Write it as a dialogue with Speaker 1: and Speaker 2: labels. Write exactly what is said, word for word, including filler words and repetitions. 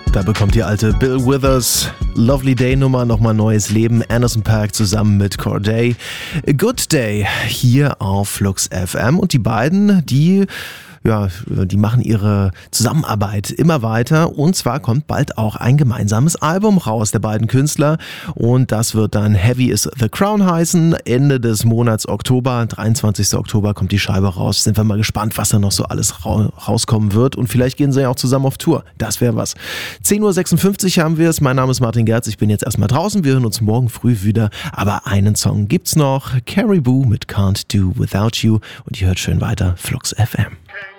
Speaker 1: Da bekommt die alte Bill Withers Lovely Day Nummer nochmal neues Leben. Anderson .Paak zusammen mit Corday. A Good Day hier auf Flux F M. Und die beiden, die... Ja, die machen ihre Zusammenarbeit immer weiter und zwar kommt bald auch ein gemeinsames Album raus der beiden Künstler und das wird dann Heavy is the Crown heißen. Ende des Monats Oktober, dreiundzwanzigsten Oktober kommt die Scheibe raus. Sind wir mal gespannt, was da noch so alles ra- rauskommen wird und vielleicht gehen sie ja auch zusammen auf Tour. Das wäre was. zehn Uhr sechsundfünfzig haben wir es. Mein Name ist Martin Gerz. Ich bin jetzt erstmal draußen. Wir hören uns morgen früh wieder. Aber einen Song gibt's noch. Caribou mit Can't Do Without You und ihr hört schön weiter Flux F M.